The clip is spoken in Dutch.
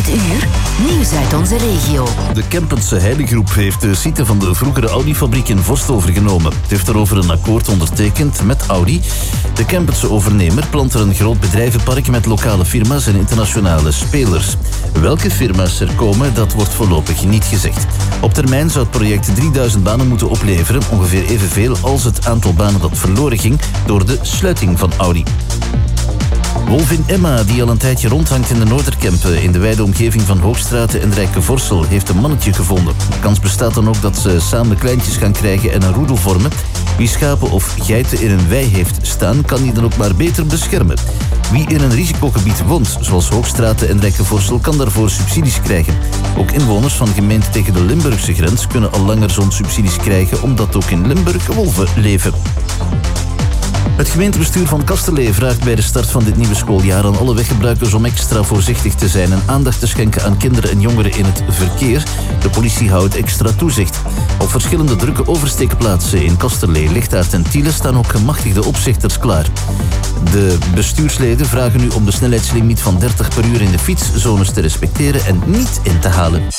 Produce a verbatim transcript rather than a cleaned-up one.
Dit uur, nieuws uit onze regio. De Kempense Heidegroep heeft de site van de vroegere Audi-fabriek in Vorst overgenomen. Het heeft daarover een akkoord ondertekend met Audi. De Kempense overnemer plant er een groot bedrijvenpark met lokale firma's en internationale spelers. Welke firma's er komen, dat wordt voorlopig niet gezegd. Op termijn zou het project drieduizend banen moeten opleveren, ongeveer evenveel als het aantal banen dat verloren ging door de sluiting van Audi. Wolvin Emma, die al een tijdje rondhangt in de Noorderkempen in de wijde omgeving van Hoogstraten en Rijkenvorsel, heeft een mannetje gevonden. De kans bestaat dan ook dat ze samen kleintjes gaan krijgen en een roedel vormen. Wie schapen of geiten in een wei heeft staan, kan die dan ook maar beter beschermen. Wie in een risicogebied woont, zoals Hoogstraten en Rijkenvorsel, kan daarvoor subsidies krijgen. Ook inwoners van gemeenten tegen de Limburgse grens kunnen al langer zo'n subsidies krijgen, omdat ook in Limburg wolven leven. Het gemeentebestuur van Kasterlee vraagt bij de start van dit nieuwe schooljaar aan alle weggebruikers om extra voorzichtig te zijn en aandacht te schenken aan kinderen en jongeren in het verkeer. De politie houdt extra toezicht. Op verschillende drukke oversteekplaatsen in Kasterlee, Lichtaert en Tiele staan ook gemachtigde opzichters klaar. De bestuursleden vragen nu om de snelheidslimiet van dertig per uur in de fietszones te respecteren en niet in te halen.